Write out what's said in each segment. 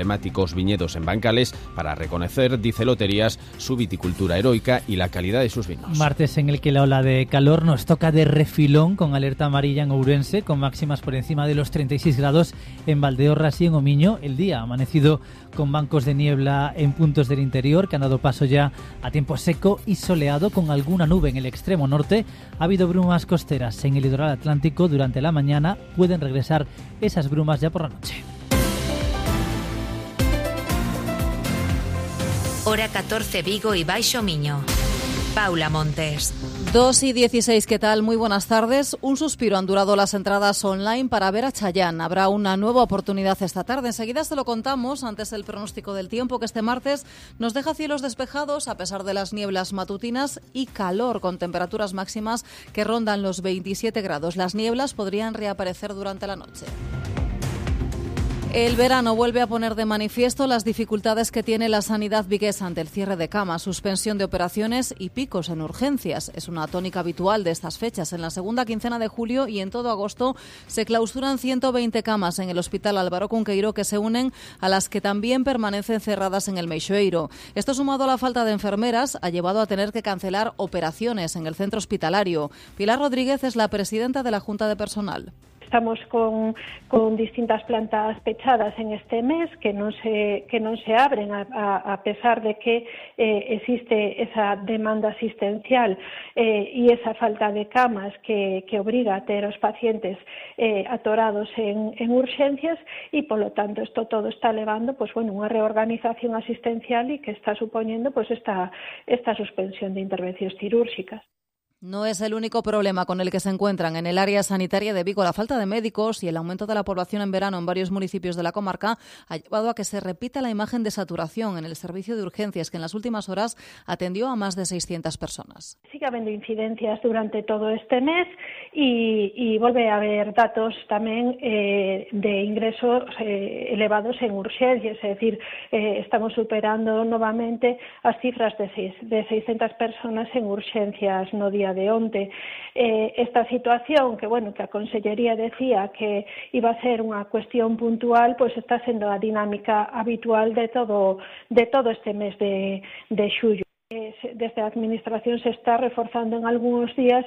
Temáticos viñedos en bancales para reconocer, dice Loterías, su viticultura heroica y la calidad de sus vinos. Martes en el que la ola de calor nos toca de refilón con alerta amarilla en Ourense, con máximas por encima de los 36 grados en Valdeorras y en Omiño. El día ha amanecido con bancos de niebla en puntos del interior que han dado paso ya a tiempo seco y soleado con alguna nube en el extremo norte. Ha habido brumas costeras en el litoral atlántico durante la mañana. Pueden regresar esas brumas ya por la noche. Hora 14 Vigo y Baixo Miño. Paula Montes. 2:16, ¿qué tal? Muy buenas tardes. Un suspiro han durado las entradas online para ver a Chayanne. Habrá una nueva oportunidad esta tarde. Enseguida se lo contamos, antes el pronóstico del tiempo, que este martes nos deja cielos despejados a pesar de las nieblas matutinas y calor, con temperaturas máximas que rondan los 27 grados. Las nieblas podrían reaparecer durante la noche. El verano vuelve a poner de manifiesto las dificultades que tiene la sanidad viguesa ante el cierre de camas, suspensión de operaciones y picos en urgencias. Es una tónica habitual de estas fechas. En la segunda quincena de julio y en todo agosto se clausuran 120 camas en el Hospital Álvaro Cunqueiro, que se unen a las que también permanecen cerradas en el Meixoeiro. Esto, sumado a la falta de enfermeras, ha llevado a tener que cancelar operaciones en el centro hospitalario. Pilar Rodríguez es la presidenta de la Junta de Personal. Estamos con distintas plantas pechadas en este mes que non se abren a pesar de que existe esa demanda asistencial y esa falta de camas que obriga a ter os pacientes atorados en urgencias, y polo tanto esto todo está levando unha reorganización asistencial y que está suponiendo esta suspensión de intervencións cirúrxicas. No es el único problema con el que se encuentran en el área sanitaria de Vigo. La falta de médicos y el aumento de la población en verano en varios municipios de la comarca ha llevado a que se repita la imagen de saturación en el servicio de urgencias, que en las últimas horas atendió a más de 600 personas. Sigue habiendo incidencias durante todo este mes y volve a haber datos tamén de ingresos elevados en urgencias, es decir, estamos superando novamente as cifras de 600 personas en urgencias no día de onte. Esta situación que a Consellería decía que iba a ser unha cuestión puntual, está sendo a dinámica habitual de todo este mes de xullo. Desde a Administración se está reforzando en algúns días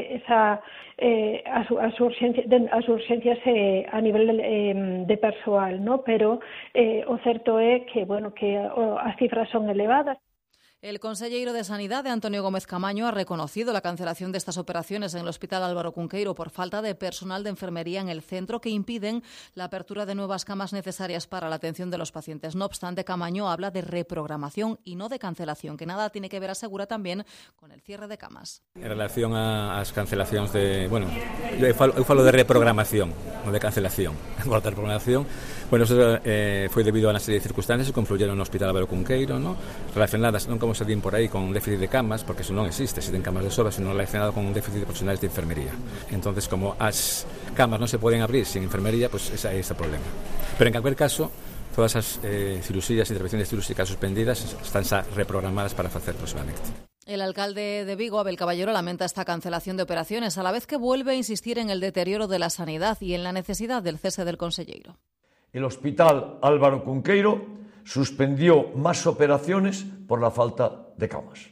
as urgencias a nivel de persoal, ¿no? Pero o certo é que as cifras son elevadas. El conselleiro de Sanidade, Antonio Gómez Camaño, ha reconocido la cancelación de estas operaciones en el Hospital Álvaro Cunqueiro por falta de personal de enfermería en el centro, que impiden la apertura de nuevas camas necesarias para la atención de los pacientes. No obstante, Camaño habla de reprogramación y no de cancelación, que nada tiene que ver, asegura, también con el cierre de camas. En relación ás cancelacións eu falo de reprogramación, non de cancelación. Por a reprogramación, eso foi debido a unha serie de circunstancias que confluyeron no Hospital Álvaro Cunqueiro, relacionadas non como se din por aí con déficit de camas, porque eso non existe, existen camas de sobra, sino relacionado con un déficit de profesionales de enfermería. Entonces, como as camas non se poden abrir sin enfermería, ese é ese problema. Pero en cualquier caso, todas as cirugías, intervenciones cirúrgicas suspendidas están reprogramadas para facer próximamente. El alcalde de Vigo, Abel Caballero, lamenta esta cancelación de operaciones, a la vez que vuelve a insistir en el deterioro de la sanidad y en la necesidad del cese del conselleiro. El Hospital Álvaro Cunqueiro suspendió más operaciones por la falta de camas.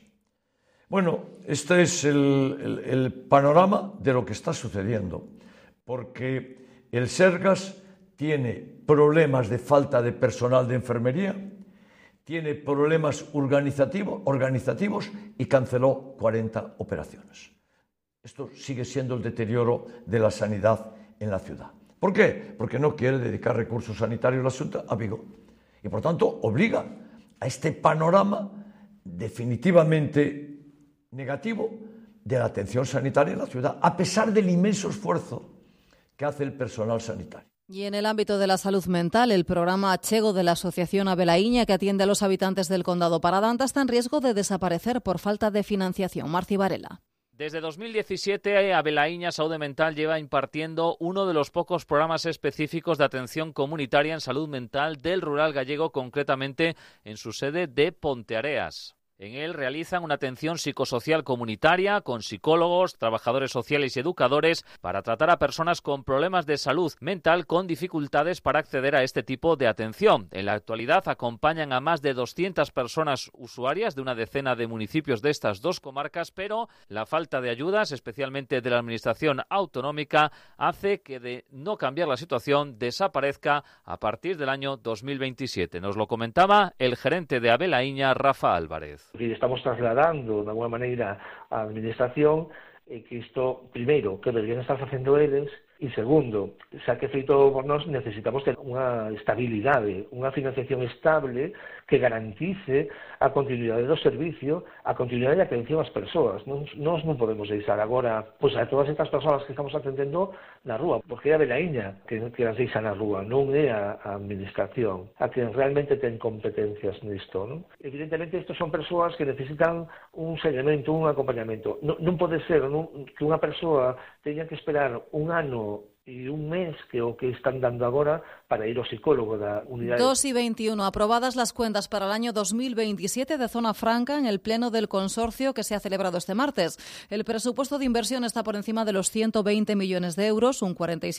Este es el panorama de lo que está sucediendo, porque el Sergas tiene problemas de falta de personal de enfermería, tiene problemas organizativos y canceló 40 operaciones. Esto sigue siendo el deterioro de la sanidad en la ciudad. ¿Por qué? Porque no quiere dedicar recursos sanitarios la Xunta a Vigo. Y por tanto obliga a este panorama definitivamente negativo de la atención sanitaria en la ciudad, a pesar del inmenso esfuerzo que hace el personal sanitario. Y en el ámbito de la salud mental, el programa Achego de la Asociación Abelaiña, que atiende a los habitantes del Condado Paradanta, está en riesgo de desaparecer por falta de financiación. Marci Varela. Desde 2017, Abelaiña Saúde Mental lleva impartiendo uno de los pocos programas específicos de atención comunitaria en salud mental del rural gallego, concretamente en su sede de Ponteareas. En él realizan una atención psicosocial comunitaria con psicólogos, trabajadores sociales y educadores para tratar a personas con problemas de salud mental con dificultades para acceder a este tipo de atención. En la actualidad acompañan a más de 200 personas usuarias de una decena de municipios de estas dos comarcas, pero la falta de ayudas, especialmente de la administración autonómica, hace que de no cambiar la situación desaparezca a partir del año 2027. Nos lo comentaba el gerente de Abelaíña, Rafa Álvarez. Estamos trasladando de alguna maneira á administración que isto, primeiro, que deberían estar facendo eles, e segundo, xa que feito por nós necesitamos ter unha estabilidade, unha financiación estable que garantice a continuidade do servicio, a continuidade da atención ás persoas. Nós non podemos deixar agora pois, a todas estas persoas que estamos atendendo na rúa, porque é a Abelaíña que as deixa na rúa, non é a administración, a que realmente ten competencias nisto. Non? Evidentemente, estos son persoas que necesitan un seguimento, un acompañamento. Non pode ser que unha persoa teña que esperar un ano y un mes que o que están dando ahora para ir ao psicólogo da unidade. 2:21. Aprobadas las cuentas para el año 2027 de Zona Franca en el pleno del consorcio que se ha celebrado este martes. El presupuesto de inversión está por encima de los 120 millones de euros, un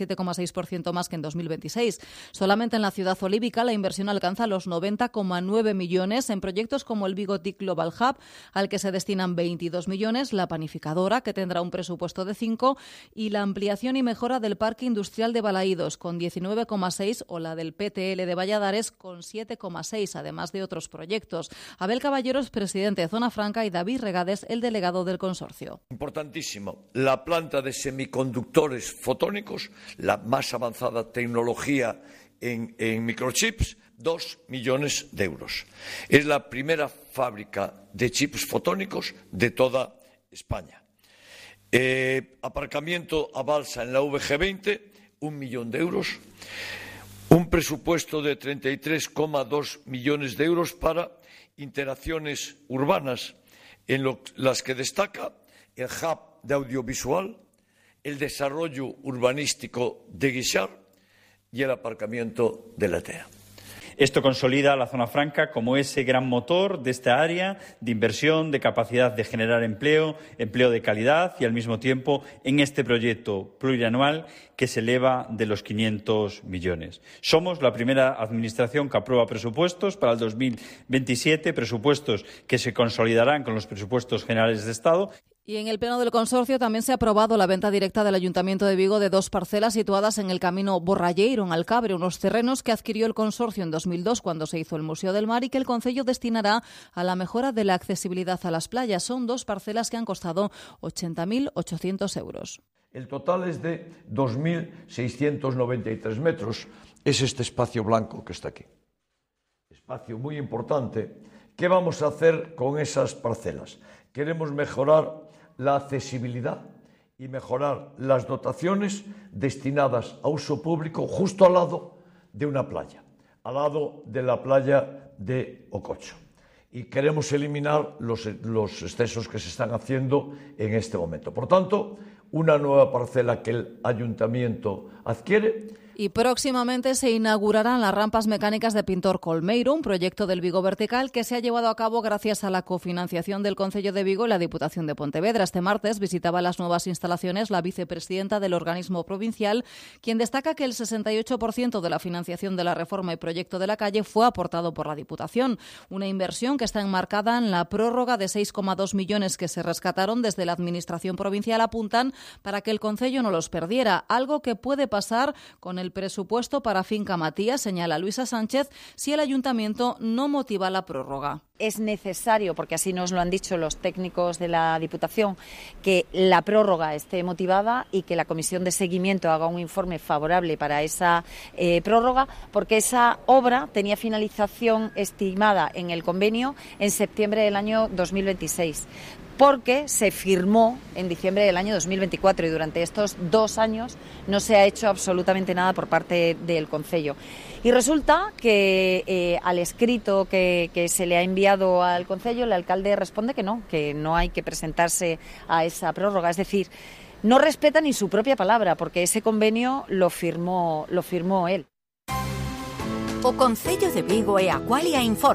47,6% más que en 2026. Solamente en la ciudad olívica la inversión alcanza los 90,9 millones en proyectos como el Vigo TIC Global Hub, al que se destinan 22 millones, la panificadora, que tendrá un presupuesto de 5, y la ampliación y mejora del Parque Industrial de Balaídos, con 19,6, o la del PTL de Valladares, con 7,6, además de otros proyectos. Abel Caballeros, presidente de Zona Franca, y David Regades, el delegado del consorcio. Importantísimo, la planta de semiconductores fotónicos, la más avanzada tecnología en microchips, 2 millones de euros. Es la primera fábrica de chips fotónicos de toda España. Aparcamiento a balsa en la VG20, 1 millón de euros. Un presupuesto de 33,2 millones de euros para interacciones urbanas, en las que destaca el hub de audiovisual, el desarrollo urbanístico de Guixar y el aparcamiento de la TEA. Esto consolida a la Zona Franca como ese gran motor de esta área de inversión, de capacidad de generar empleo, empleo de calidad y al mismo tiempo en este proyecto plurianual que se eleva de los 500 millones. Somos la primera administración que aprueba presupuestos para el 2027, presupuestos que se consolidarán con los presupuestos generales de Estado. Y en el pleno del consorcio también se ha aprobado la venta directa del Ayuntamiento de Vigo de 2 parcelas situadas en el camino Borralleiro, en Alcabre, unos terrenos que adquirió el consorcio en 2002 cuando se hizo el Museo del Mar y que el concello destinará a la mejora de la accesibilidad a las playas. Son 2 parcelas que han costado 80.800 euros. El total es de 2.693 metros. Es este espacio blanco que está aquí. Espacio muy importante. ¿Qué vamos a hacer con esas parcelas? Queremos mejorar la accesibilidad y mejorar las dotaciones destinadas a uso público justo al lado de una playa, al lado de la playa de Ococho. Y queremos eliminar los excesos que se están haciendo en este momento. Por tanto, una nueva parcela que el ayuntamiento adquiere. Y próximamente se inaugurarán las rampas mecánicas de Pintor Colmeiro, un proyecto del Vigo Vertical que se ha llevado a cabo gracias a la cofinanciación del Concello de Vigo y la Diputación de Pontevedra. Este martes visitaba las nuevas instalaciones la vicepresidenta del organismo provincial, quien destaca que el 68% de la financiación de la reforma y proyecto de la calle fue aportado por la Diputación. Una inversión que está enmarcada en la prórroga de 6,2 millones que se rescataron desde la Administración provincial, apuntan, para que el Concello no los perdiera, algo que puede pasar con el presupuesto para Finca Matías, señala Luisa Sánchez, si el Ayuntamiento no motiva la prórroga. Es necesario, porque así nos lo han dicho los técnicos de la Diputación, que la prórroga esté motivada y que la Comisión de Seguimiento haga un informe favorable para esa prórroga, porque esa obra tenía finalización estimada en el convenio en septiembre del año 2026. Porque se firmó en diciembre del año 2024 y durante estos 2 años no se ha hecho absolutamente nada por parte del Concello. Y resulta que al escrito que se le ha enviado al Concello, el alcalde responde que no hay que presentarse a esa prórroga. Es decir, no respeta ni su propia palabra, porque ese convenio lo firmó él. O Concello de Vigo e Aqualia informan.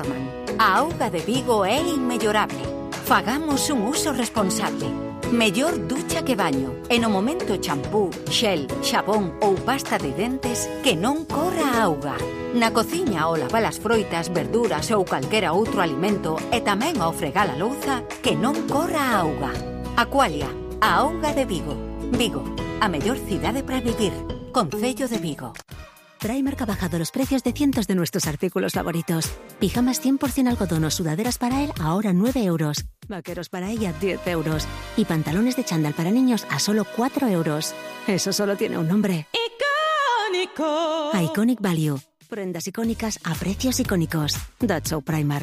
A auga de Vigo é inmellorable. Fagamos un uso responsable. Mellor ducha que baño. E no momento champú, xel, xabón ou pasta de dentes que non corra a auga. Na cociña ao lavar as froitas, verduras ou calquera outro alimento e tamén ao fregar a louza que non corra a auga. Aqualia, a auga de Vigo. Vigo, a mellor cidade para vivir. Concello de Vigo. Primark ha bajado los precios de cientos de nuestros artículos favoritos. Pijamas 100% algodón o sudaderas para él a ahora 9 euros. Vaqueros para ella 10 euros. Y pantalones de chándal para niños a solo 4 euros. Eso solo tiene un nombre. ¡Icónico! Iconic Value. Prendas icónicas a precios icónicos. That's so Primark.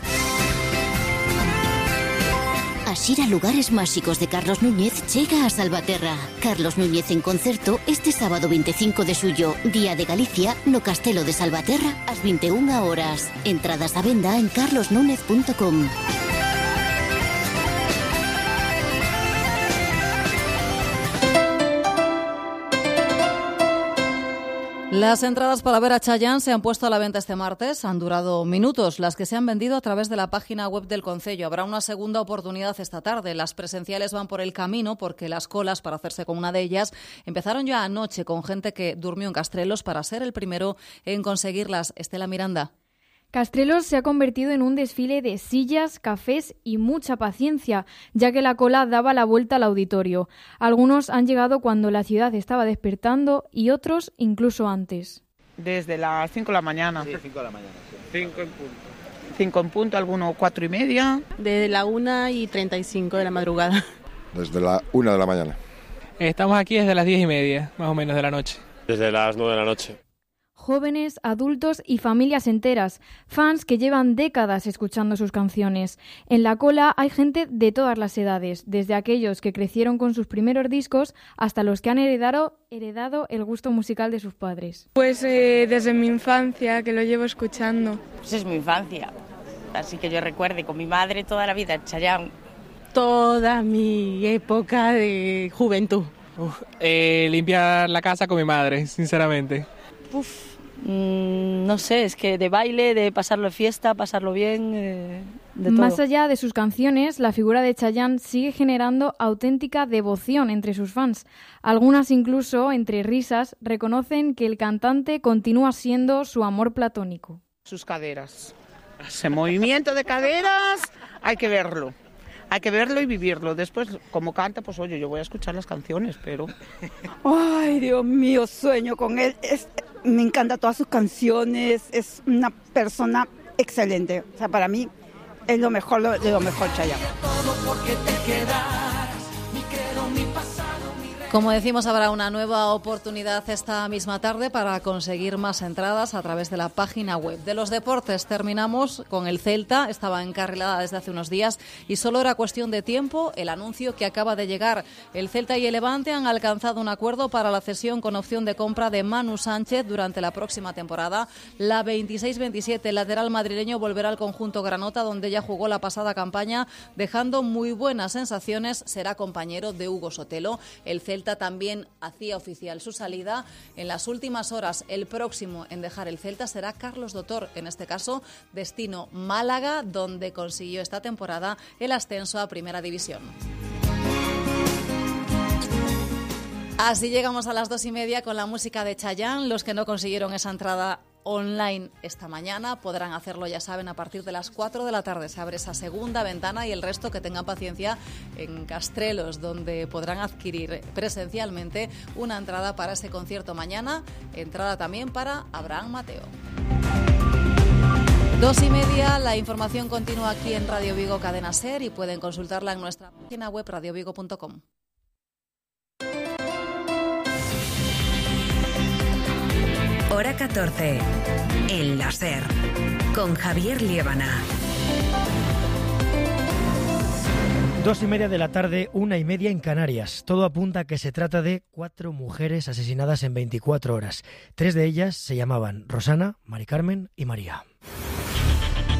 Asir a lugares máxicos de Carlos Núñez chega a Salvaterra. Carlos Núñez en concerto este sábado 25 de xullo, Día de Galicia, no Castelo de Salvaterra, ás 21 horas. Entradas á venda en carlosnúñez.com. Las entradas para ver a Chayanne se han puesto a la venta este martes. Han durado minutos las que se han vendido a través de la página web del concello. Habrá una segunda oportunidad esta tarde. Las presenciales van por el camino porque las colas para hacerse con una de ellas empezaron ya anoche con gente que durmió en Castrelos para ser el primero en conseguirlas. Estela Miranda. Castrelos se ha convertido en un desfile de sillas, cafés y mucha paciencia, ya que la cola daba la vuelta al auditorio. Algunos han llegado cuando la ciudad estaba despertando y otros incluso antes. Desde las 5 de la mañana. Sí, 5 de la mañana. Sí. 5 en punto. 5 en punto, algunos 4:30. Desde la 1:35 de la madrugada. Desde la 1 de la mañana. Estamos aquí desde las 10:30, más o menos, de la noche. Desde las 9 de la noche. Jóvenes, adultos y familias enteras, fans que llevan décadas escuchando sus canciones. En la cola hay gente de todas las edades, desde aquellos que crecieron con sus primeros discos hasta los que han heredado el gusto musical de sus padres. Pues desde mi infancia, que lo llevo escuchando. Pues es mi infancia, así que yo recuerde con mi madre toda la vida, Chayanne. Toda mi época de juventud. Limpiar la casa con mi madre, sinceramente. No sé, es que de baile, de pasarlo de fiesta, pasarlo bien, de todo. Más allá de sus canciones, la figura de Chayanne sigue generando auténtica devoción entre sus fans. Algunas incluso, entre risas, reconocen que el cantante continúa siendo su amor platónico. Sus caderas. Ese movimiento de caderas hay que verlo. Hay que verlo y vivirlo. Después, como canta, pues oye, yo voy a escuchar las canciones, pero... Ay, Dios mío, sueño con él. Me encantan todas sus canciones. Es una persona excelente. O sea, para mí es lo mejor de lo mejor, Chayanne. Como decimos, habrá una nueva oportunidad esta misma tarde para conseguir más entradas a través de la página web. De los deportes terminamos con el Celta. Estaba encarrilada desde hace unos días y solo era cuestión de tiempo el anuncio que acaba de llegar. El Celta y el Levante han alcanzado un acuerdo para la cesión con opción de compra de Manu Sánchez durante la próxima temporada. La 26-27, el lateral madrileño volverá al conjunto granota, donde ya jugó la pasada campaña, dejando muy buenas sensaciones. Será compañero de Hugo Sotelo. El Celta también hacía oficial su salida. En las últimas horas, el próximo en dejar el Celta será Carlos Dotor, en este caso destino Málaga, donde consiguió esta temporada el ascenso a Primera División. Así llegamos a las 2:30 con la música de Chayanne. Los que no consiguieron esa entrada online esta mañana podrán hacerlo, ya saben, a partir de las 4 de la tarde. Se abre esa segunda ventana y el resto que tengan paciencia en Castrelos, donde podrán adquirir presencialmente una entrada para ese concierto mañana. Entrada también para Abraham Mateo. 2:30, la información continúa aquí en Radio Vigo Cadena SER y pueden consultarla en nuestra página web radiovigo.com. Hora 14, en la SER, con Javier Liébana. 2:30 de la tarde, 1:30 en Canarias. Todo apunta a que se trata de 4 mujeres asesinadas en 24 horas. 3 de ellas se llamaban Rosana, Mari Carmen y María.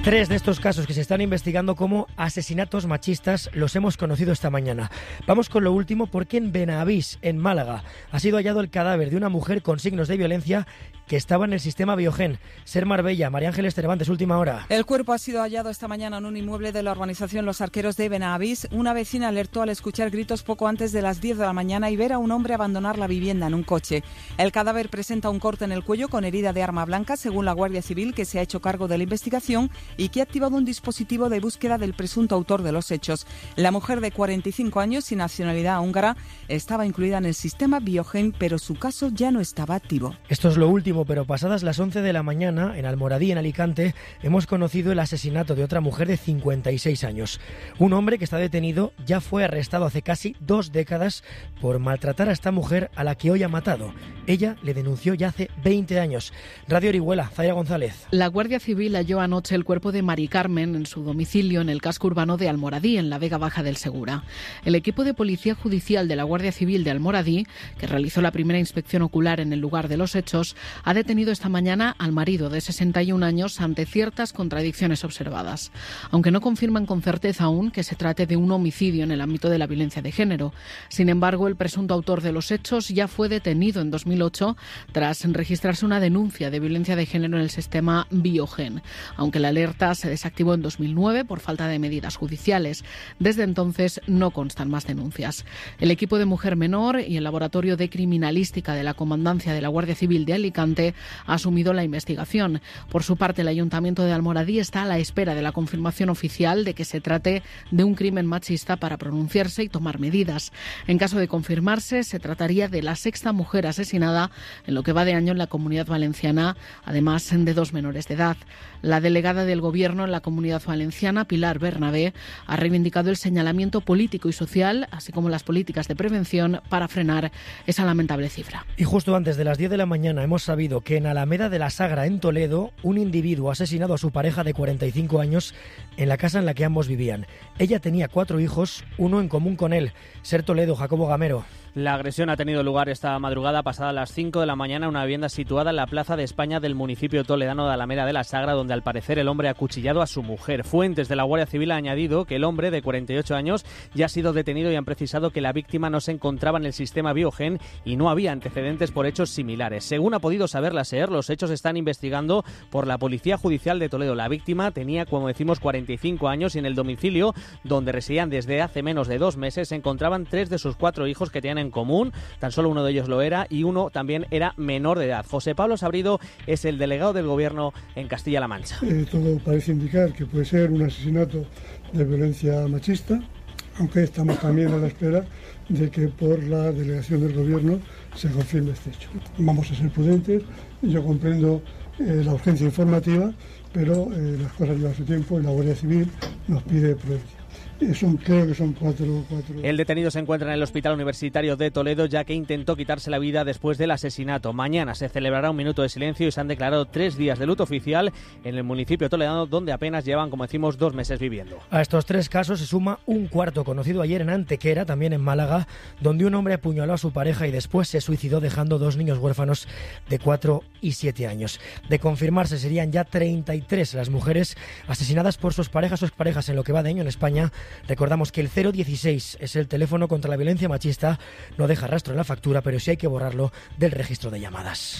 3 de estos casos que se están investigando como asesinatos machistas los hemos conocido esta mañana. Vamos con lo último, porque en Benavís, en Málaga, ha sido hallado el cadáver de una mujer con signos de violencia que estaba en el sistema Biogen. Ser Marbella, María Ángeles Cervantes, última hora. El cuerpo ha sido hallado esta mañana en un inmueble de la urbanización Los Arqueros de Benavís. Una vecina alertó al escuchar gritos poco antes de las 10 de la mañana y ver a un hombre abandonar la vivienda en un coche. El cadáver presenta un corte en el cuello con herida de arma blanca, según la Guardia Civil, que se ha hecho cargo de la investigación y que ha activado un dispositivo de búsqueda del presunto autor de los hechos. La mujer de 45 años y nacionalidad húngara estaba incluida en el sistema Biogen, pero su caso ya no estaba activo. Esto es lo último, pero pasadas las 11 de la mañana, en Almoradí, en Alicante, hemos conocido el asesinato de otra mujer de 56 años. Un hombre que está detenido ya fue arrestado hace casi 2 décadas por maltratar a esta mujer a la que hoy ha matado. Ella le denunció ya hace 20 años. Radio Orihuela, Zaira González. La Guardia Civil halló anoche el cuerpo de Mari Carmen en su domicilio en el casco urbano de Almoradí, en la Vega Baja del Segura. El equipo de Policía Judicial de la Guardia Civil de Almoradí, que realizó la primera inspección ocular en el lugar de los hechos, ha detenido esta mañana al marido de 61 años ante ciertas contradicciones observadas, aunque no confirman con certeza aún que se trate de un homicidio en el ámbito de la violencia de género. Sin embargo, el presunto autor de los hechos ya fue detenido en 2008 tras registrarse una denuncia de violencia de género en el sistema Biogen, aunque la alerta se desactivó en 2009 por falta de medidas judiciales. Desde entonces no constan más denuncias. El equipo de Mujer Menor y el Laboratorio de Criminalística de la Comandancia de la Guardia Civil de Alicante ha asumido la investigación. Por su parte, el Ayuntamiento de Almoradí está a la espera de la confirmación oficial de que se trate de un crimen machista para pronunciarse y tomar medidas. En caso de confirmarse, se trataría de la 6ª mujer asesinada en lo que va de año en la Comunidad Valenciana, además de 2 menores de edad. La delegada del Gobierno en la Comunidad Valenciana, Pilar Bernabé, ha reivindicado el señalamiento político y social, así como las políticas de prevención para frenar esa lamentable cifra. Y justo antes de las 10 de la mañana hemos sabido que en Alameda de la Sagra, en Toledo, un individuo ha asesinado a su pareja de 45 años en la casa en la que ambos vivían. Ella tenía 4 hijos, uno en común con él. Ser Toledo, Jacobo Gamero. La agresión ha tenido lugar esta madrugada pasada las 5 de la mañana en una vivienda situada en la Plaza de España del municipio toledano de Alameda de la Sagra, donde al parecer el hombre ha acuchillado a su mujer. Fuentes de la Guardia Civil han añadido que el hombre de 48 años ya ha sido detenido y han precisado que la víctima no se encontraba en el sistema Biogen y no había antecedentes por hechos similares. Según ha podido saber la SER, los hechos están investigando por la Policía Judicial de Toledo. La víctima tenía, como decimos, 45 años y en el domicilio donde residían desde hace menos de 2 meses se encontraban 3 de sus 4 hijos que tenían en común. Tan solo uno de ellos lo era y uno también era menor de edad. José Pablo Sabrido es el delegado del Gobierno en Castilla-La Mancha. Todo parece indicar que puede ser un asesinato de violencia machista, aunque estamos también a la espera de que por la delegación del Gobierno se confirme este hecho. Vamos a ser prudentes, yo comprendo la urgencia informativa, pero las cosas llevan su tiempo y la Guardia Civil nos pide prudencia. Creo que son cuatro. El detenido se encuentra en el Hospital Universitario de Toledo, ya que intentó quitarse la vida después del asesinato. Mañana se celebrará un minuto de silencio y se han declarado 3 días de luto oficial en el municipio toledano, donde apenas llevan, como decimos, 2 meses viviendo. A estos 3 casos se suma un cuarto, conocido ayer en Antequera, también en Málaga, donde un hombre apuñaló a su pareja y después se suicidó dejando 2 niños huérfanos de 4 y 7 años. De confirmarse, serían ya 33 las mujeres asesinadas por sus parejas o exparejas en lo que va de año en España. Recordamos que el 016 es el teléfono contra la violencia machista. No deja rastro en la factura, pero sí hay que borrarlo del registro de llamadas.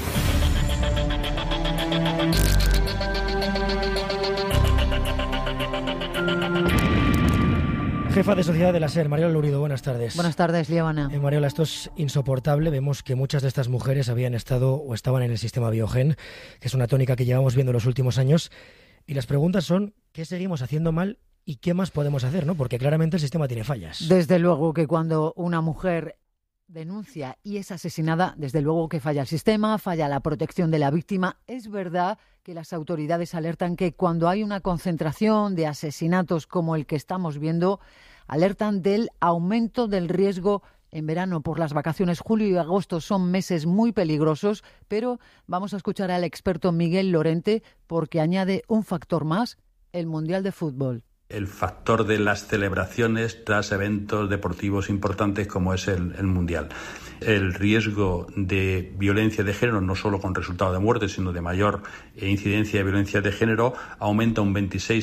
Jefa de Sociedad de la SER, Mariola Lurido, buenas tardes. Buenas tardes, Liebana. Mariola, esto es insoportable. Vemos que muchas de estas mujeres habían estado o estaban en el sistema Biogen, que es una tónica que llevamos viendo en los últimos años. Y las preguntas son, ¿qué seguimos haciendo mal y qué más podemos hacer? ¿No? Porque claramente el sistema tiene fallas. Desde luego que cuando una mujer denuncia y es asesinada, desde luego que falla el sistema, falla la protección de la víctima. Es verdad que las autoridades alertan que cuando hay una concentración de asesinatos como el que estamos viendo, alertan del aumento del riesgo en verano por las vacaciones. Julio y agosto son meses muy peligrosos, pero vamos a escuchar al experto Miguel Lorente porque añade un factor más, el Mundial de Fútbol. El factor de las celebraciones tras eventos deportivos importantes como es el Mundial. El riesgo de violencia de género, no solo con resultado de muerte, sino de mayor incidencia de violencia de género, aumenta un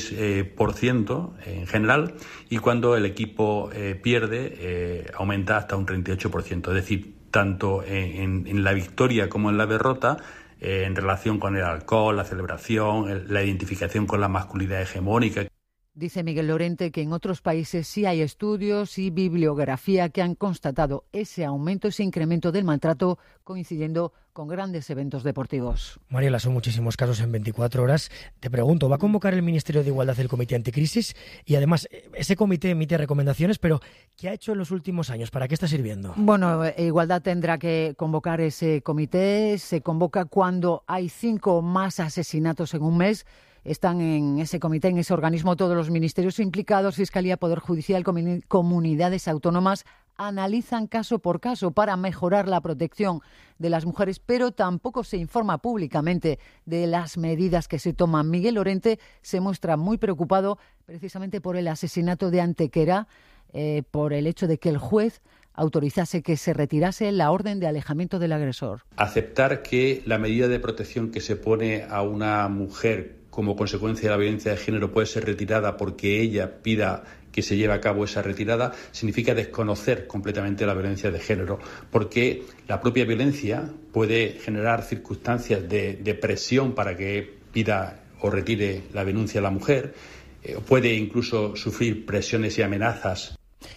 26% en general, y cuando el equipo pierde, aumenta hasta un 38%. Es decir, tanto en la victoria como en la derrota, en relación con el alcohol, la celebración, la identificación con la masculinidad hegemónica. Dice Miguel Lorente que en otros países sí hay estudios y bibliografía que han constatado ese aumento, ese incremento del maltrato, coincidiendo con grandes eventos deportivos. Mariela, son muchísimos casos en 24 horas. Te pregunto, ¿va a convocar el Ministerio de Igualdad el Comité Anticrisis? Y además, ese comité emite recomendaciones, pero ¿qué ha hecho en los últimos años? ¿Para qué está sirviendo? Bueno, Igualdad tendrá que convocar ese comité. Se convoca cuando hay 5 o más asesinatos en un mes. Están en ese comité, en ese organismo, todos los ministerios implicados, Fiscalía, Poder Judicial, comunidades autónomas, analizan caso por caso para mejorar la protección de las mujeres, pero tampoco se informa públicamente de las medidas que se toman. Miguel Lorente se muestra muy preocupado precisamente por el asesinato de Antequera, por el hecho de que el juez autorizase que se retirase la orden de alejamiento del agresor. Aceptar que la medida de protección que se pone a una mujer como consecuencia de la violencia de género puede ser retirada porque ella pida que se lleve a cabo esa retirada, significa desconocer completamente la violencia de género, porque la propia violencia puede generar circunstancias de presión para que pida o retire la denuncia a la mujer, puede incluso sufrir presiones y amenazas.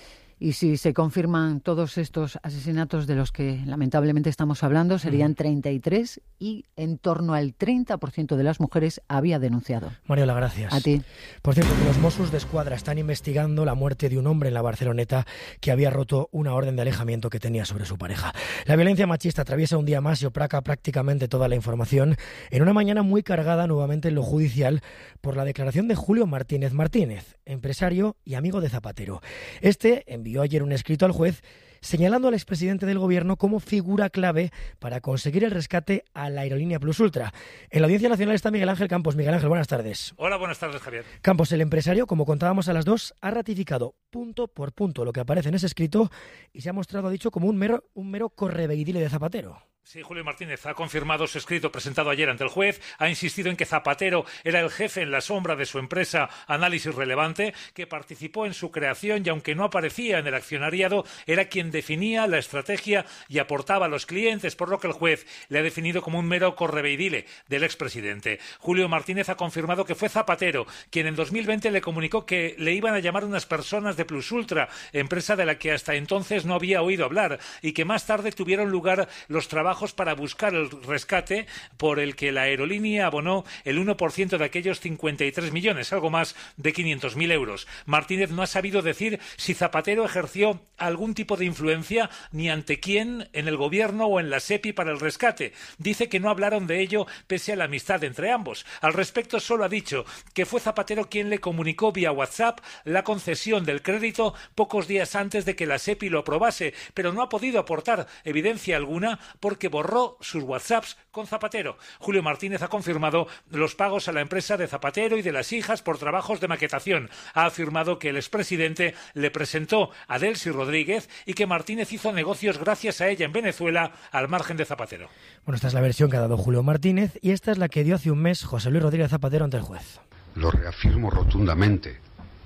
Y si se confirman todos estos asesinatos de los que lamentablemente estamos hablando, serían 33 y en torno al 30% de las mujeres había denunciado. Mariola, gracias. A ti. Por cierto, que los Mossos d'Esquadra están investigando la muerte de un hombre en la Barceloneta que había roto una orden de alejamiento que tenía sobre su pareja. La violencia machista atraviesa un día más y opaca prácticamente toda la información en una mañana muy cargada nuevamente en lo judicial por la declaración de Julio Martínez Martínez, empresario y amigo de Zapatero. Este envió ayer un escrito al juez señalando al expresidente del Gobierno como figura clave para conseguir el rescate a la aerolínea Plus Ultra. En la Audiencia Nacional está Miguel Ángel Campos. Miguel Ángel, buenas tardes. Hola, buenas tardes, Javier. Campos, el empresario, como contábamos a las 2, ha ratificado punto por punto lo que aparece en ese escrito y se ha mostrado, ha dicho, como un mero correveidile de Zapatero. Sí, Julio Martínez ha confirmado su escrito presentado ayer ante el juez, ha insistido en que Zapatero era el jefe en la sombra de su empresa Análisis Relevante, que participó en su creación y aunque no aparecía en el accionariado, era quien definía la estrategia y aportaba a los clientes, por lo que el juez le ha definido como un mero correveidile del expresidente. Julio Martínez ha confirmado que fue Zapatero quien en 2020 le comunicó que le iban a llamar unas personas de Plus Ultra, empresa de la que hasta entonces no había oído hablar, y que más tarde tuvieron lugar los trabajos para buscar el rescate por el que la aerolínea abonó el 1% de aquellos 53 millones, algo más de 500.000 euros. Martínez no ha sabido decir si Zapatero ejerció algún tipo de influencia ni ante quién en el gobierno o en la SEPI para el rescate. Dice que no hablaron de ello pese a la amistad entre ambos. Al respecto solo ha dicho que fue Zapatero quien le comunicó vía WhatsApp la concesión del crédito pocos días antes de que la SEPI lo aprobase, pero no ha podido aportar evidencia alguna porque borró sus WhatsApps con Zapatero. Julio Martínez ha confirmado los pagos a la empresa de Zapatero y de las hijas por trabajos de maquetación. Ha afirmado que el expresidente le presentó a Delcy Rodríguez y que Martínez hizo negocios gracias a ella en Venezuela al margen de Zapatero. Bueno, esta es la versión que ha dado Julio Martínez y esta es la que dio hace un mes José Luis Rodríguez Zapatero ante el juez. Lo reafirmo rotundamente.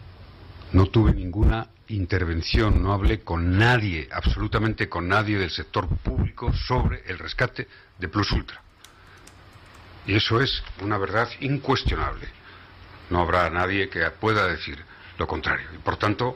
No tuve ninguna intervención, no hablé con nadie, absolutamente con nadie del sector público sobre el rescate de Plus Ultra. Y eso es una verdad incuestionable. No habrá nadie que pueda decir lo contrario. Y por tanto,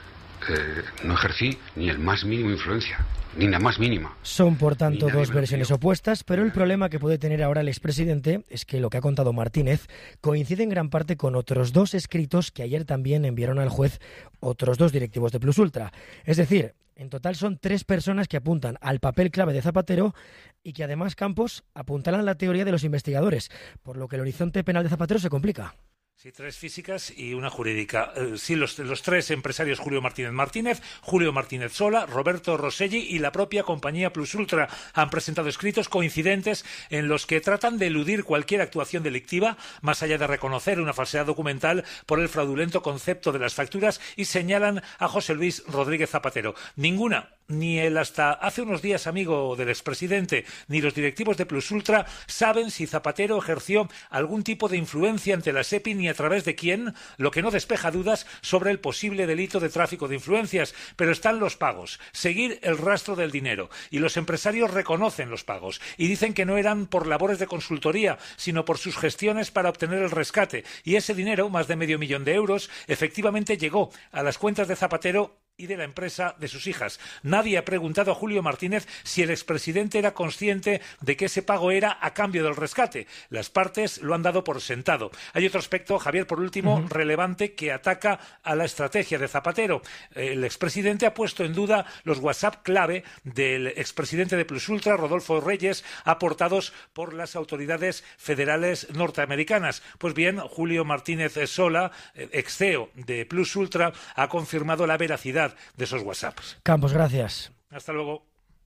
no ejercí ni el más mínimo influencia, ni la más mínima. Son, por tanto, dos versiones opuestas, pero el problema que puede tener ahora el expresidente es que lo que ha contado Martínez coincide en gran parte con otros 2 escritos que ayer también enviaron al juez otros 2 directivos de Plus Ultra. Es decir, en total son 3 personas que apuntan al papel clave de Zapatero y que además, Campos, apuntalan la teoría de los investigadores, por lo que el horizonte penal de Zapatero se complica. Sí, 3 físicas y una jurídica. Sí, los 3 empresarios Julio Martínez Martínez, Julio Martínez Sola, Roberto Rosselli y la propia compañía Plus Ultra han presentado escritos coincidentes en los que tratan de eludir cualquier actuación delictiva, más allá de reconocer una falsedad documental por el fraudulento concepto de las facturas y señalan a José Luis Rodríguez Zapatero. Ninguna Ni el hasta hace unos días amigo del expresidente, ni los directivos de Plus Ultra saben si Zapatero ejerció algún tipo de influencia ante la SEPI ni a través de quién, lo que no despeja dudas sobre el posible delito de tráfico de influencias. Pero están los pagos, seguir el rastro del dinero. Y los empresarios reconocen los pagos y dicen que no eran por labores de consultoría, sino por sus gestiones para obtener el rescate. Y ese dinero, más de $500 000 euros, efectivamente llegó a las cuentas de Zapatero y de la empresa de sus hijas. Nadie ha preguntado a Julio Martínez si el expresidente era consciente de que ese pago era a cambio del rescate. Las partes lo han dado por sentado. Hay otro aspecto, Javier, por último, relevante, que ataca a la estrategia de Zapatero. El expresidente ha puesto en duda los WhatsApp clave del expresidente de Plus Ultra, Rodolfo Reyes, aportados por las autoridades federales norteamericanas. Pues bien, Julio Martínez Sola, ex CEO de Plus Ultra, ha confirmado la veracidad de esos WhatsApps. Campos, gracias. Hasta luego.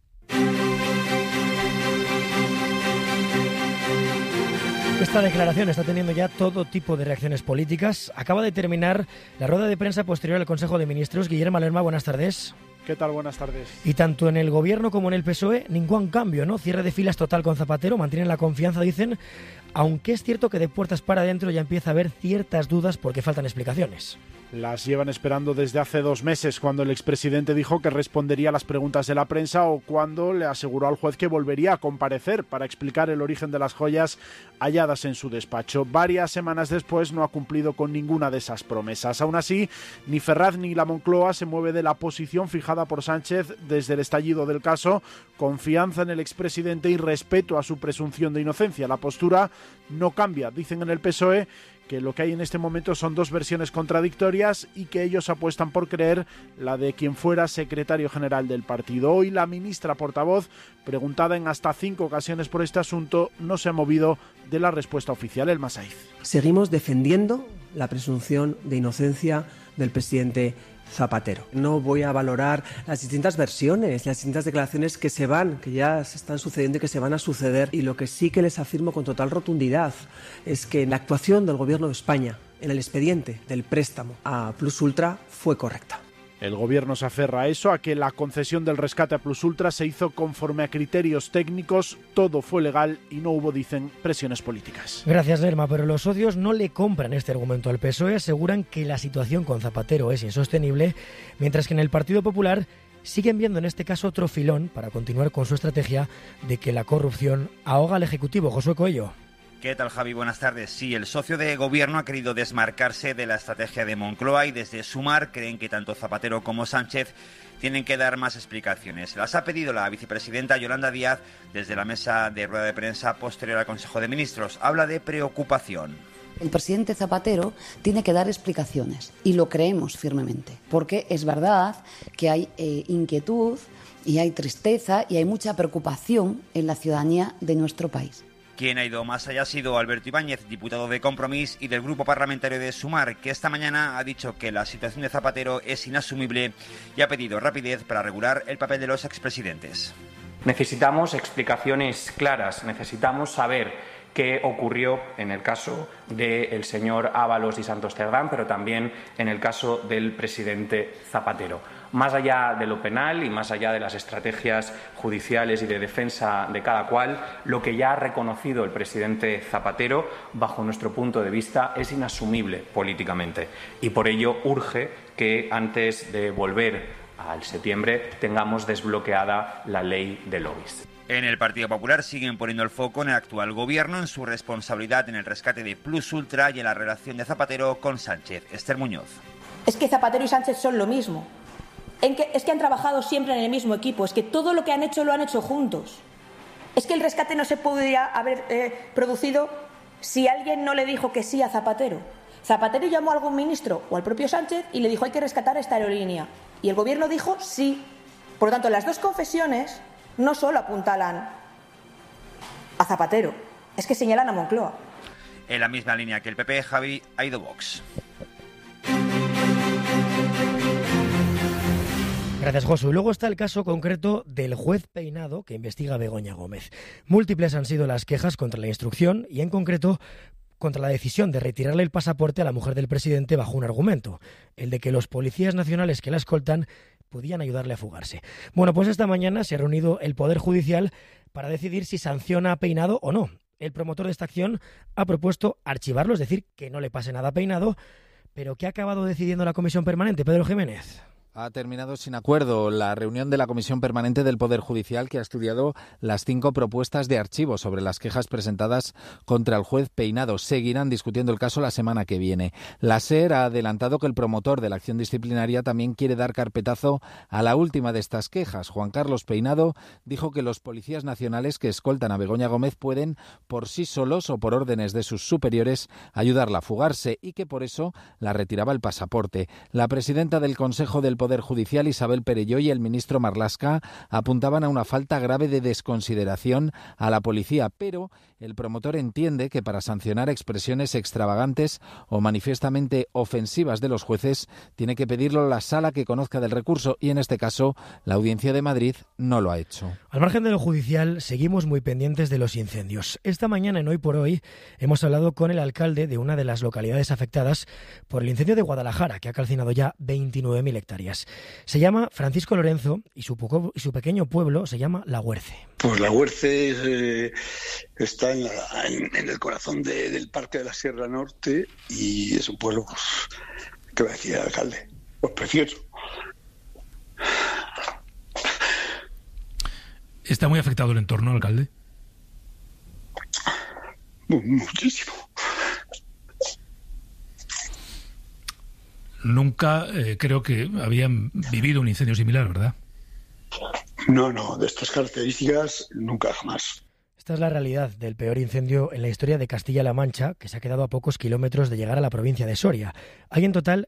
Esta declaración está teniendo ya todo tipo de reacciones políticas. Acaba de terminar la rueda de prensa posterior al Consejo de Ministros. Guillermo Lerma, buenas tardes. ¿Qué tal? Buenas tardes. Y tanto en el Gobierno como en el PSOE, ningún cambio, ¿no? Cierre de filas total con Zapatero, mantienen la confianza, dicen, aunque es cierto que de puertas para adentro ya empieza a haber ciertas dudas porque faltan explicaciones. Las llevan esperando desde hace 2 meses, cuando el expresidente dijo que respondería a las preguntas de la prensa o cuando le aseguró al juez que volvería a comparecer para explicar el origen de las joyas halladas en su despacho. Varias semanas después no ha cumplido con ninguna de esas promesas. Aún así, ni Ferraz ni la Moncloa se mueve de la posición fijada por Sánchez desde el estallido del caso. Confianza en el expresidente y respeto a su presunción de inocencia. La postura no cambia, dicen en el PSOE, que lo que hay en este momento son 2 versiones contradictorias y que ellos apuestan por creer la de quien fuera secretario general del partido. Hoy la ministra portavoz, preguntada en hasta 5 ocasiones por este asunto, no se ha movido de la respuesta oficial. Elma Saiz. Seguimos defendiendo la presunción de inocencia del presidente Zapatero. No voy a valorar las distintas versiones, las distintas declaraciones que ya se están sucediendo y que se van a suceder. Y lo que sí que les afirmo con total rotundidad es que la actuación del Gobierno de España en el expediente del préstamo a Plus Ultra fue correcta. El Gobierno se aferra a eso, a que la concesión del rescate a Plus Ultra se hizo conforme a criterios técnicos, todo fue legal y no hubo, dicen, presiones políticas. Gracias, Lerma, pero los socios no le compran este argumento al PSOE, aseguran que la situación con Zapatero es insostenible, mientras que en el Partido Popular siguen viendo en este caso otro filón para continuar con su estrategia de que la corrupción ahoga al Ejecutivo. Josué Coello. ¿Qué tal, Javi? Buenas tardes. Sí, el socio de gobierno ha querido desmarcarse de la estrategia de Moncloa y desde Sumar creen que tanto Zapatero como Sánchez tienen que dar más explicaciones. Las ha pedido la vicepresidenta Yolanda Díaz desde la mesa de rueda de prensa posterior al Consejo de Ministros. Habla de preocupación. El presidente Zapatero tiene que dar explicaciones y lo creemos firmemente, porque es verdad que hay inquietud y hay tristeza y hay mucha preocupación en la ciudadanía de nuestro país. Quien ha ido más allá ha sido Alberto Ibáñez, diputado de Compromís y del grupo parlamentario de Sumar, que esta mañana ha dicho que la situación de Zapatero es inasumible y ha pedido rapidez para regular el papel de los expresidentes. Necesitamos explicaciones claras, necesitamos saber qué ocurrió en el caso del señor Ábalos y Santos Cerdán, pero también en el caso del presidente Zapatero. Más allá de lo penal y más allá de las estrategias judiciales y de defensa de cada cual, lo que ya ha reconocido el presidente Zapatero, bajo nuestro punto de vista, es inasumible políticamente. Y por ello urge que antes de volver al septiembre tengamos desbloqueada la ley de lobbies. En el Partido Popular siguen poniendo el foco en el actual gobierno, en su responsabilidad en el rescate de Plus Ultra y en la relación de Zapatero con Sánchez. Esther Muñoz. Es que Zapatero y Sánchez son lo mismo. Es que han trabajado siempre en el mismo equipo. Es que todo lo que han hecho lo han hecho juntos. Es que el rescate no se podría haber producido si alguien no le dijo que sí a Zapatero. Zapatero llamó a algún ministro o al propio Sánchez y le dijo hay que rescatar esta aerolínea. Y el gobierno dijo sí. Por lo tanto, las dos confesiones no solo apuntalan a Zapatero, es que señalan a Moncloa. En la misma línea que el PP, Javi, ha ido Vox. Gracias, Josu. Y luego está el caso concreto del juez Peinado que investiga a Begoña Gómez. Múltiples han sido las quejas contra la instrucción y, en concreto, contra la decisión de retirarle el pasaporte a la mujer del presidente bajo un argumento, el de que los policías nacionales que la escoltan podían ayudarle a fugarse. Bueno, pues esta mañana se ha reunido el Poder Judicial para decidir si sanciona a Peinado o no. El promotor de esta acción ha propuesto archivarlo, es decir, que no le pase nada a Peinado, pero ¿qué ha acabado decidiendo la Comisión Permanente, Pedro Jiménez? Ha terminado sin acuerdo la reunión de la Comisión Permanente del Poder Judicial, que ha estudiado las 5 propuestas de archivo sobre las quejas presentadas contra el juez Peinado. Seguirán discutiendo el caso la semana que viene. La SER ha adelantado que el promotor de la acción disciplinaria también quiere dar carpetazo a la última de estas quejas. Juan Carlos Peinado dijo que los policías nacionales que escoltan a Begoña Gómez pueden, por sí solos o por órdenes de sus superiores, ayudarla a fugarse y que por eso la retiraba el pasaporte. La presidenta del Consejo del Poder Judicial, Isabel Perelló, y el ministro Marlaska apuntaban a una falta grave de desconsideración a la policía, pero el promotor entiende que para sancionar expresiones extravagantes o manifiestamente ofensivas de los jueces tiene que pedirlo la sala que conozca del recurso y en este caso la Audiencia de Madrid no lo ha hecho. Al margen de lo judicial, seguimos muy pendientes de los incendios. Esta mañana en Hoy por Hoy hemos hablado con el alcalde de una de las localidades afectadas por el incendio de Guadalajara, que ha calcinado ya 29.000 hectáreas. Se llama Francisco Lorenzo y su pequeño pueblo se llama La Huerce. Pues La Huerce está en el corazón del Parque de la Sierra Norte y es un pueblo, pues, ¿qué va a decir el alcalde? Pues precioso. ¿Está muy afectado el entorno, alcalde? Muchísimo. Nunca creo que habían vivido un incendio similar, ¿verdad? No, de estas características nunca jamás. Esta es la realidad del peor incendio en la historia de Castilla-La Mancha, que se ha quedado a pocos kilómetros de llegar a la provincia de Soria. Hay en total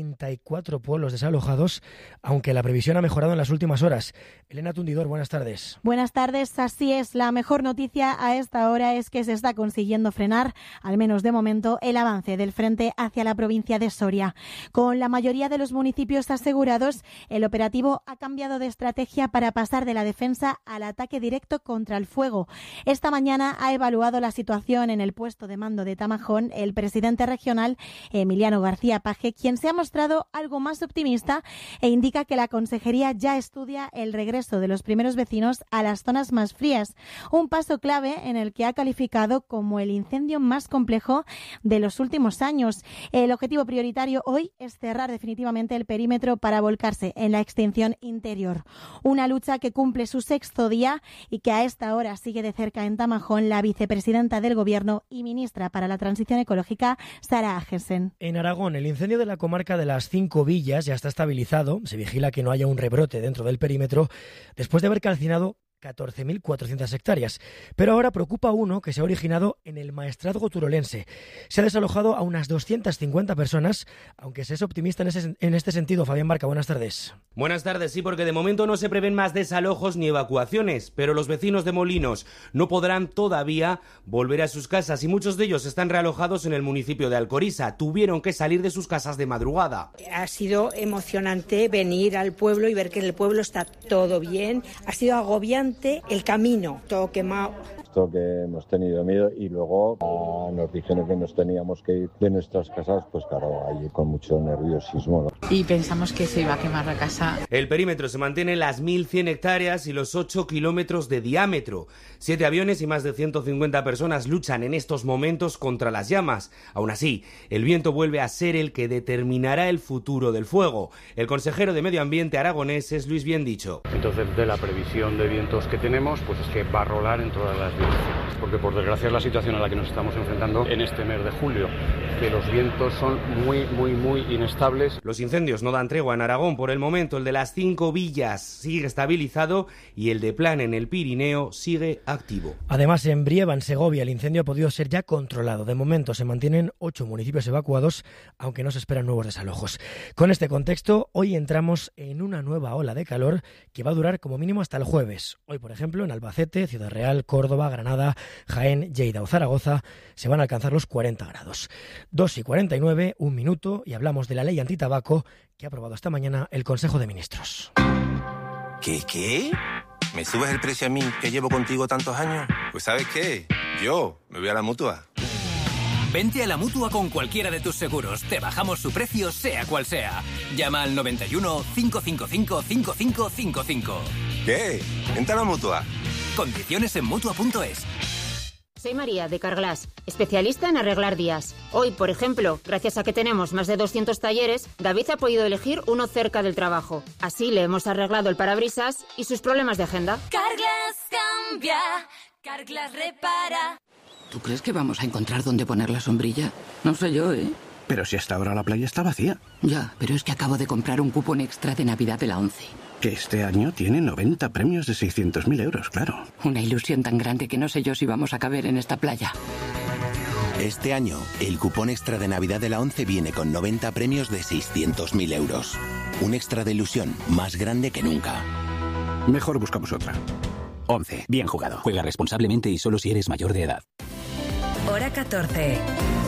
34 pueblos desalojados, aunque la previsión ha mejorado en las últimas horas. Elena Tundidor, buenas tardes. Buenas tardes, así es. La mejor noticia a esta hora es que se está consiguiendo frenar, al menos de momento, el avance del frente hacia la provincia de Soria. Con la mayoría de los municipios asegurados, el operativo ha cambiado de estrategia para pasar de la defensa al ataque directo contra el fuego. Esta mañana ha evaluado la situación en el puesto de mando de Tamajón el presidente regional Emiliano García Paje, quien se ha mostrado algo más optimista e indica que la consejería ya estudia el regreso de los primeros vecinos a las zonas más frías, un paso clave en el que ha calificado como el incendio más complejo de los últimos años. El objetivo prioritario hoy es cerrar definitivamente el perímetro para volcarse en la extinción interior, una lucha que cumple su 6º día y que a esta hora sigue de cerca en Tamajón la vicepresidenta del Gobierno y ministra para la Transición Ecológica, Sara Agesen. En Aragón, el incendio de la comarca de las 5 villas ya está estabilizado. Se vigila que no haya un rebrote dentro del perímetro después de haber calcinado 14.400 hectáreas. Pero ahora preocupa uno que se ha originado en el Maestrazgo turolense. Se ha desalojado a unas 250 personas, aunque se es optimista en este sentido. Fabián Barca, buenas tardes. Buenas tardes, sí, porque de momento no se prevén más desalojos ni evacuaciones, pero los vecinos de Molinos no podrán todavía volver a sus casas y muchos de ellos están realojados en el municipio de Alcoriza. Tuvieron que salir de sus casas de madrugada. Ha sido emocionante venir al pueblo y ver que en el pueblo está todo bien. Ha sido agobiante el camino, todo quemado. Que hemos tenido miedo y luego nos dijeron que nos teníamos que ir de nuestras casas, pues claro, allí con mucho nerviosismo, ¿no? Y pensamos que se iba a quemar la casa. El perímetro se mantiene en las 1.100 hectáreas y los 8 kilómetros de diámetro. 7 aviones y más de 150 personas luchan en estos momentos contra las llamas. Aún así, el viento vuelve a ser el que determinará el futuro del fuego. El consejero de Medio Ambiente aragonés es Luis Biendicho. Entonces, de la previsión de vientos que tenemos, pues es que va a rolar en todas las vías. Porque por desgracia es la situación a la que nos estamos enfrentando en este mes de julio, que los vientos son muy inestables. Los incendios no dan tregua en Aragón por el momento. El de las 5 villas sigue estabilizado y el de Plan en el Pirineo sigue activo. Además, en Brieva, en Segovia, el incendio ha podido ser ya controlado. De momento se mantienen 8 municipios evacuados, aunque no se esperan nuevos desalojos. Con este contexto, hoy entramos en una nueva ola de calor que va a durar como mínimo hasta el jueves. Hoy, por ejemplo, en Albacete, Ciudad Real, Córdoba, Granada, Jaén, Lleida o Zaragoza se van a alcanzar los 40 grados. 2:49, 1 minuto, y hablamos de la ley antitabaco que ha aprobado esta mañana el Consejo de Ministros. ¿Qué? ¿Me subes el precio a mí, que llevo contigo tantos años? Pues ¿sabes qué? Yo me voy a la Mutua. Vente a la Mutua con cualquiera de tus seguros. Te bajamos su precio, sea cual sea. Llama al 91 555 5555. ¿Qué? Vente a la Mutua. Condiciones en Mutua.es. Soy María, de Carglass, especialista en arreglar vías. Hoy, por ejemplo, gracias a que tenemos más de 200 talleres, David ha podido elegir uno cerca del trabajo. Así le hemos arreglado el parabrisas y sus problemas de agenda. Carglass cambia, Carglass repara. ¿Tú crees que vamos a encontrar dónde poner la sombrilla? No sé yo, ¿eh? Pero si hasta ahora la playa está vacía. Ya, pero es que acabo de comprar un cupón extra de Navidad de la ONCE. Que este año tiene 90 premios de 600.000 euros, claro. Una ilusión tan grande que no sé yo si vamos a caber en esta playa. Este año, el cupón extra de Navidad de la ONCE viene con 90 premios de 600.000 euros. Un extra de ilusión más grande que nunca. Mejor buscamos otra. ONCE, bien jugado. Juega responsablemente y solo si eres mayor de edad. Hora 14.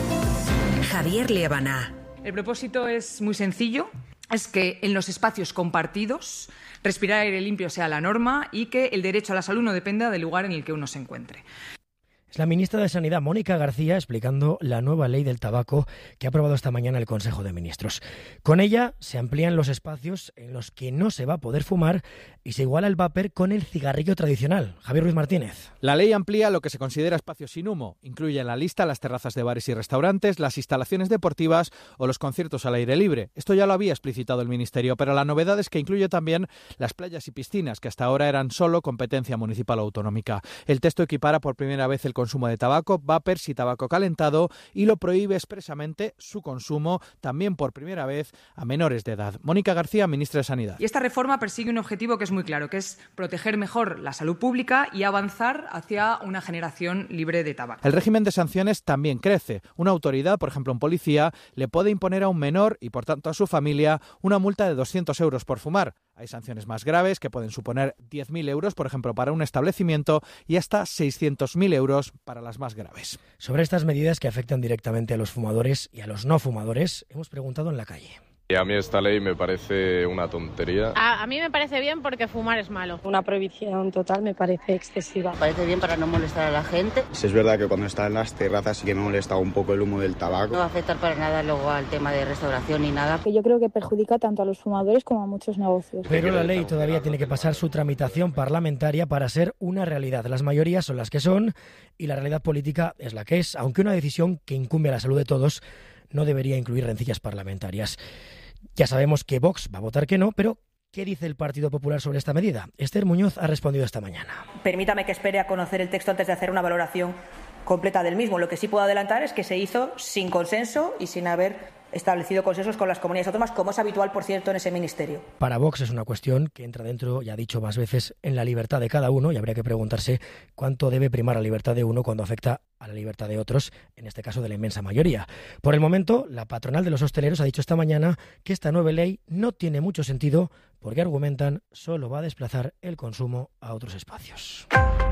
Javier Liébana. El propósito es muy sencillo. Es que en los espacios compartidos respirar aire limpio sea la norma y que el derecho a la salud no dependa del lugar en el que uno se encuentre. Es la ministra de Sanidad, Mónica García, explicando la nueva ley del tabaco que ha aprobado esta mañana el Consejo de Ministros. Con ella se amplían los espacios en los que no se va a poder fumar y se iguala el vapor con el cigarrillo tradicional. Javier Ruiz Martínez. La ley amplía lo que se considera espacios sin humo. Incluye en la lista las terrazas de bares y restaurantes, las instalaciones deportivas o los conciertos al aire libre. Esto ya lo había explicitado el Ministerio, pero la novedad es que incluye también las playas y piscinas, que hasta ahora eran solo competencia municipal o autonómica. El texto equipara por primera vez el consumo de tabaco, vapers y tabaco calentado y lo prohíbe expresamente su consumo, también por primera vez, a menores de edad. Mónica García, ministra de Sanidad. Y esta reforma persigue un objetivo que es muy claro, que es proteger mejor la salud pública y avanzar hacia una generación libre de tabaco. El régimen de sanciones también crece. Una autoridad, por ejemplo un policía, le puede imponer a un menor y por tanto a su familia una multa de 200 euros por fumar. Hay sanciones más graves que pueden suponer 10.000 euros, por ejemplo, para un establecimiento y hasta 600.000 euros para las más graves. Sobre estas medidas que afectan directamente a los fumadores y a los no fumadores, hemos preguntado en la calle. Y a mí esta ley me parece una tontería. A mí me parece bien porque fumar es malo. Una prohibición total me parece excesiva. Me parece bien para no molestar a la gente. Sí, es verdad que cuando está en las terrazas sí que me molesta un poco el humo del tabaco. No va a afectar para nada luego al tema de restauración ni nada. Que yo creo que perjudica tanto a los fumadores como a muchos negocios. Pero la ley todavía tiene que pasar su tramitación parlamentaria para ser una realidad. Las mayorías son las que son y la realidad política es la que es, aunque una decisión que incumbe a la salud de todos no debería incluir rencillas parlamentarias. Ya sabemos que Vox va a votar que no, pero ¿qué dice el Partido Popular sobre esta medida? Esther Muñoz ha respondido esta mañana. Permítame que espere a conocer el texto antes de hacer una valoración completa del mismo. Lo que sí puedo adelantar es que se hizo sin consenso y sin haber establecido consensos con las comunidades autónomas, como es habitual, por cierto, en ese ministerio. Para Vox es una cuestión que entra dentro, ya ha dicho más veces, en la libertad de cada uno y habría que preguntarse cuánto debe primar la libertad de uno cuando afecta a la libertad de otros, en este caso de la inmensa mayoría. Por el momento, la patronal de los hosteleros ha dicho esta mañana que esta nueva ley no tiene mucho sentido porque, argumentan, solo va a desplazar el consumo a otros espacios.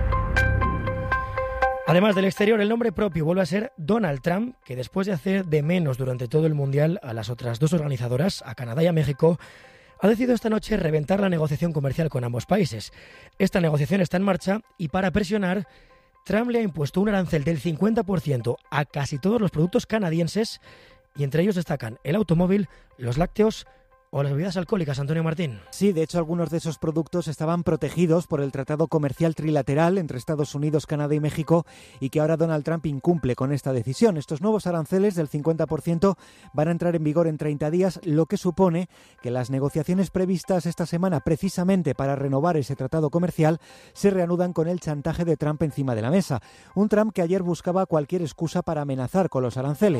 Además del exterior, el nombre propio vuelve a ser Donald Trump, que después de hacer de menos durante todo el Mundial a las otras dos organizadoras, a Canadá y a México, ha decidido esta noche reventar la negociación comercial con ambos países. Esta negociación está en marcha y para presionar, Trump le ha impuesto un arancel del 50% a casi todos los productos canadienses y entre ellos destacan el automóvil, los lácteos o las bebidas alcohólicas. Antonio Martín. Sí, de hecho algunos de esos productos estaban protegidos por el Tratado Comercial Trilateral entre Estados Unidos, Canadá y México y que ahora Donald Trump incumple con esta decisión. Estos nuevos aranceles del 50% van a entrar en vigor en 30 días, lo que supone que las negociaciones previstas esta semana precisamente para renovar ese tratado comercial se reanudan con el chantaje de Trump encima de la mesa. Un Trump que ayer buscaba cualquier excusa para amenazar con los aranceles.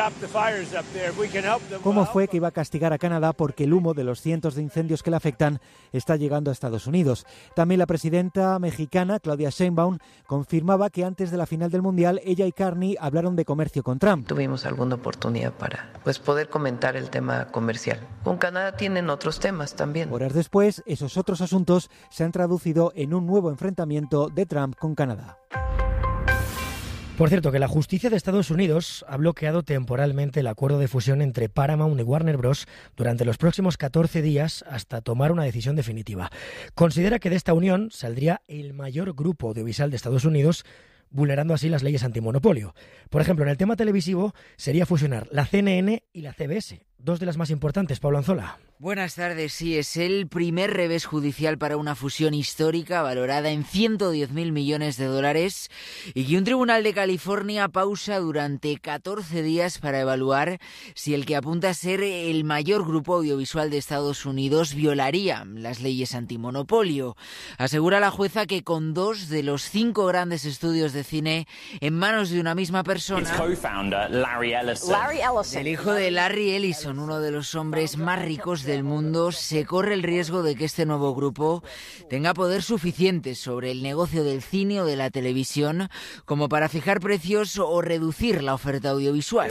¿Cómo fue que iba a castigar a Canadá porque el humo de los cientos de incendios que le afectan está llegando a Estados Unidos? También la presidenta mexicana, Claudia Sheinbaum, confirmaba que antes de la final del Mundial, ella y Carney hablaron de comercio con Trump. Tuvimos alguna oportunidad para poder comentar el tema comercial. Con Canadá tienen otros temas también. Horas después, esos otros asuntos se han traducido en un nuevo enfrentamiento de Trump con Canadá. Por cierto, que la justicia de Estados Unidos ha bloqueado temporalmente el acuerdo de fusión entre Paramount y Warner Bros. Durante los próximos 14 días hasta tomar una decisión definitiva. Considera que de esta unión saldría el mayor grupo audiovisual de Estados Unidos, vulnerando así las leyes antimonopolio. Por ejemplo, en el tema televisivo sería fusionar la CNN y la CBS, dos de las más importantes. Pablo Anzola. Buenas tardes. Sí, es el primer revés judicial para una fusión histórica valorada en 110.000 millones de dólares y que un tribunal de California pausa durante 14 días para evaluar si el que apunta a ser el mayor grupo audiovisual de Estados Unidos violaría las leyes antimonopolio. Asegura la jueza que con 2 de los 5 grandes estudios de cine en manos de una misma persona, el hijo de Larry Ellison, uno de los hombres más ricos del mundo, se corre el riesgo de que este nuevo grupo tenga poder suficiente sobre el negocio del cine o de la televisión como para fijar precios o reducir la oferta audiovisual.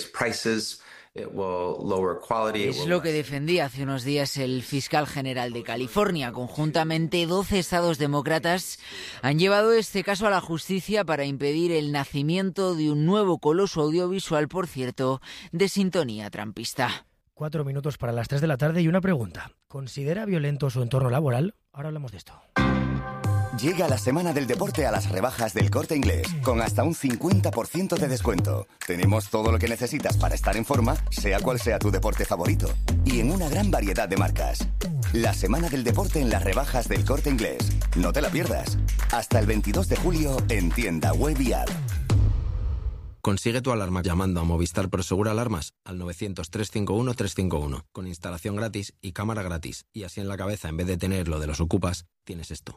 Es lo que defendía hace unos días el fiscal general de California. Conjuntamente, 12 estados demócratas han llevado este caso a la justicia para impedir el nacimiento de un nuevo coloso audiovisual, por cierto, de sintonía trumpista. 4 minutos para las 3 de la tarde y una pregunta. ¿Considera violento su entorno laboral? Ahora hablamos de esto. Llega la semana del deporte a las rebajas del Corte Inglés, con hasta un 50% de descuento. Tenemos todo lo que necesitas para estar en forma, sea cual sea tu deporte favorito. Y en una gran variedad de marcas. La semana del deporte en las rebajas del Corte Inglés. No te la pierdas. Hasta el 22 de julio en tienda web y app. Consigue tu alarma llamando a Movistar Prosegur Alarmas al 900-351-351, con instalación gratis y cámara gratis. Y así en la cabeza, en vez de tener lo de los ocupas, tienes esto.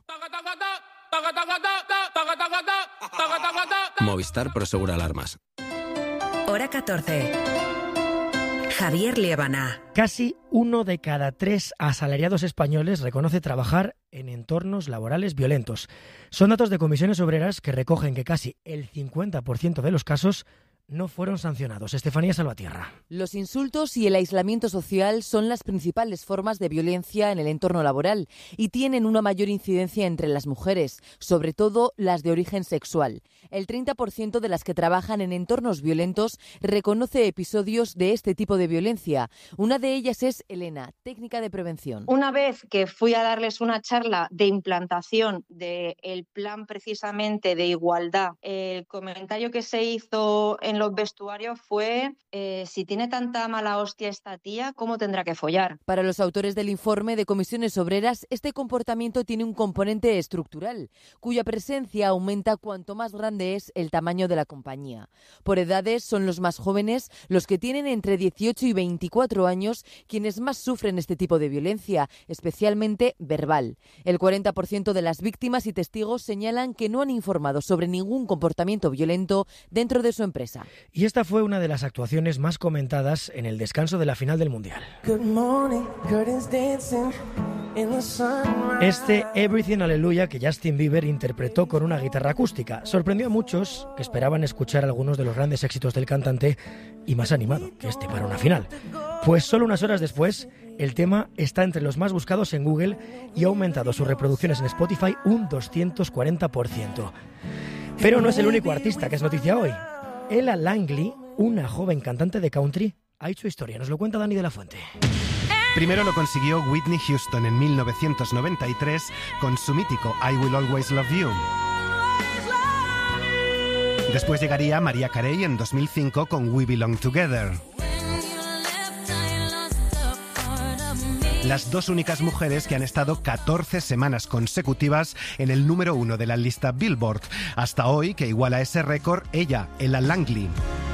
Movistar Prosegur Alarmas. Hora 14. Javier Liébana. Casi 1 de cada 3 asalariados españoles reconoce trabajar en entornos laborales violentos. Son datos de comisiones obreras que recogen que casi el 50% de los casos no fueron sancionados. Estefanía Salvatierra. Los insultos y el aislamiento social son las principales formas de violencia en el entorno laboral y tienen una mayor incidencia entre las mujeres, sobre todo las de origen sexual. El 30% de las que trabajan en entornos violentos reconoce episodios de este tipo de violencia. Una de ellas es Elena, técnica de prevención. Una vez que fui a darles una charla de implantación del plan precisamente de igualdad, el comentario que se hizo en los vestuarios fue si tiene tanta mala hostia esta tía, ¿cómo tendrá que follar? Para los autores del informe de comisiones obreras, este comportamiento tiene un componente estructural, cuya presencia aumenta cuanto más grande es el tamaño de la compañía. Por edades son los más jóvenes, los que tienen entre 18 y 24 años, quienes más sufren este tipo de violencia, especialmente verbal. El 40% de las víctimas y testigos señalan que no han informado sobre ningún comportamiento violento dentro de su empresa. Y esta fue una de las actuaciones más comentadas en el descanso de la final del Mundial. Este Everything Hallelujah que Justin Bieber interpretó con una guitarra acústica sorprendió a muchos que esperaban escuchar algunos de los grandes éxitos del cantante y más animado que este para una final. Pues solo unas horas después, el tema está entre los más buscados en Google y ha aumentado sus reproducciones en Spotify un 240%. Pero no es el único artista que es noticia hoy. Ella Langley, una joven cantante de country, ha hecho historia. Nos lo cuenta Dani de la Fuente. Primero lo consiguió Whitney Houston en 1993 con su mítico I Will Always Love You. Después llegaría Mariah Carey en 2005 con We Belong Together. Las dos únicas mujeres que han estado 14 semanas consecutivas en el número 1 de la lista Billboard. Hasta hoy, que iguala ese récord, ella, Ella Langley.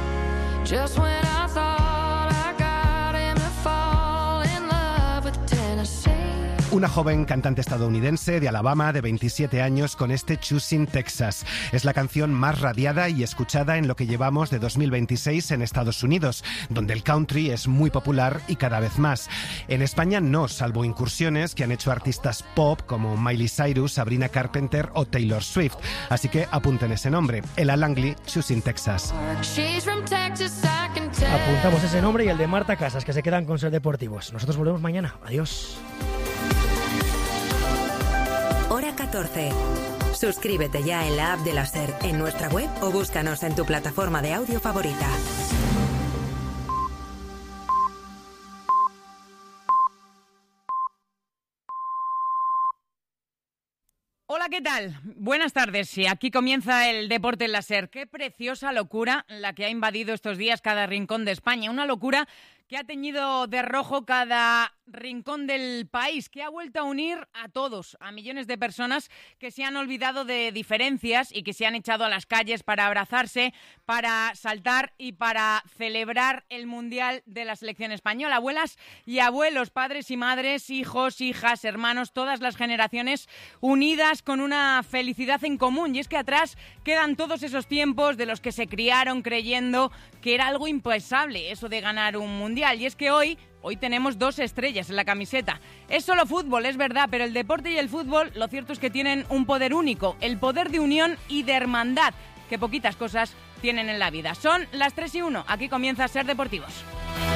Una joven cantante estadounidense de Alabama de 27 años con este Choosing Texas. Es la canción más radiada y escuchada en lo que llevamos de 2026 en Estados Unidos, donde el country es muy popular y cada vez más. En España no, salvo incursiones que han hecho artistas pop como Miley Cyrus, Sabrina Carpenter o Taylor Swift. Así que apunten ese nombre, Ella Langley, Choosing Texas. Apuntamos ese nombre y el de Marta Casas, que se quedan con Ser Deportivos. Nosotros volvemos mañana. Adiós. Hora 14. Suscríbete ya en la app de la SER, en nuestra web o búscanos en tu plataforma de audio favorita. Hola. Hola, ¿qué tal? Buenas tardes. Sí, aquí comienza el deporte en la SER. Qué preciosa locura la que ha invadido estos días cada rincón de España. Una locura que ha teñido de rojo cada rincón del país, que ha vuelto a unir a todos, a millones de personas que se han olvidado de diferencias y que se han echado a las calles para abrazarse, para saltar y para celebrar el Mundial de la selección española. Abuelas y abuelos, padres y madres, hijos, hijas, hermanos, todas las generaciones unidas con una felicidad en común. Y es que atrás quedan todos esos tiempos de los que se criaron creyendo que era algo impensable eso de ganar un Mundial. Y es que hoy tenemos 2 estrellas en la camiseta. Es solo fútbol, es verdad, pero el deporte y el fútbol, lo cierto es que tienen un poder único, el poder de unión y de hermandad, que poquitas cosas tienen en la vida. Son las 3:01, aquí comienza Ser Deportivos.